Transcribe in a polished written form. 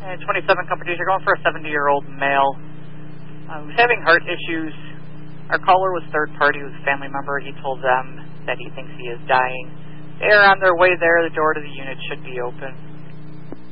27 companies are going for a 70-year-old male who's having heart issues. Our caller was third party, was a family member. He told them that he thinks he is dying. They are on their way there. The door to the unit should be open.